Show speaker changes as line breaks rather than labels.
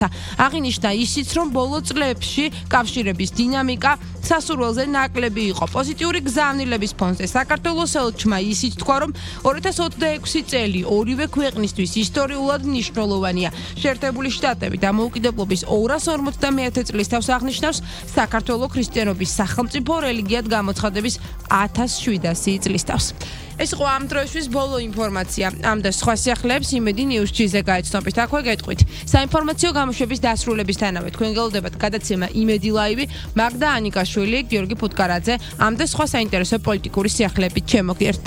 აღინიშნა ისიც, რომ ბოლო წლებში კავშირების დინამიკა სასურველზე ნაკლები იყო. პოზიტიური გზავნილების ფონზე საქართველოს ელჩმა ისიც თქვა, რომ 2026 წელი ორივე ქვეყნისთვის ისტორიულად მნიშვნელოვანია. შეერთებული შტატები დამოუკიდებლობის 251 წლის თავს აღნიშნავს საქართველოს ქრისტიანობის სახელმწიფო რელიგიად გამოცხადების 1700 წლის თავს. ეს იყო ამ დროისთვის ბოლო ინფორმაცია. ამ და სხვა სიახლეებს იმედი ნიუზ-ზე გაეცნობით. აქვე გეტყვით. საინფორმაციო გამოშვების დასრულებისთანავე თქვენ გელოდებათ გადაცემა იმედი ლაივი, მაგდა ანიკაშვილი, გიორგი ფუტკარაძე. ამ და სხვა საინტერესო პოლიტიკური სიახლეებით ჩემოგიერთ.